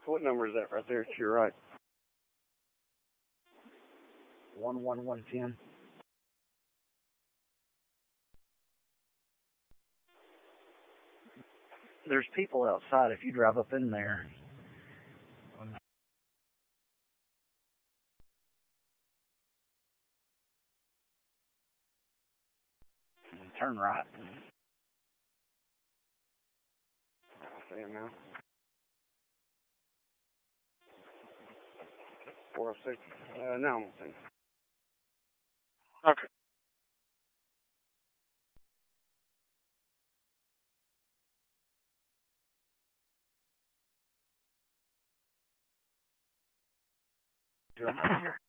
What number is that right there to your right? 11110. There's people outside if you drive up in there. Turn right. I see him now. 406. No, I don't see him. Okay. Do I here?